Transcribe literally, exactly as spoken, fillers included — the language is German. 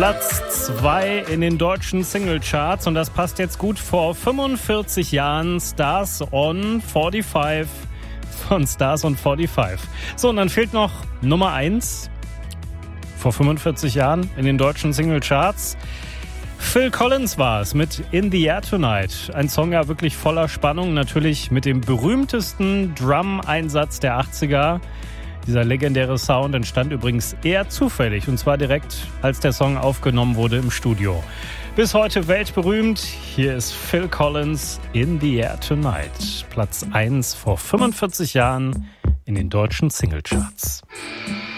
Platz zwei in den deutschen Singlecharts und das passt jetzt gut. Vor fünfundvierzig Jahren Stars on fünfundvierzig von Stars on fünfundvierzig. So, und dann fehlt noch Nummer eins vor fünfundvierzig Jahren in den deutschen Singlecharts. Phil Collins war es mit In the Air Tonight. Ein Song ja wirklich voller Spannung, natürlich mit dem berühmtesten Drum-Einsatz der achtziger. Dieser legendäre Sound entstand übrigens eher zufällig, und zwar direkt, als der Song aufgenommen wurde im Studio. Bis heute weltberühmt. Hier ist Phil Collins, In the Air Tonight. Platz eins vor fünfundvierzig Jahren in den deutschen Singlecharts.